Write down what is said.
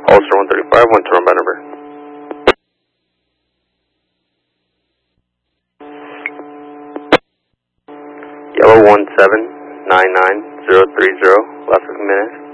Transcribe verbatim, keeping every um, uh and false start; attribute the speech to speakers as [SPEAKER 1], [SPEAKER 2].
[SPEAKER 1] Ulster one thirty-five, one to run by number. Yellow one seven nine nine zero three zero, last minute.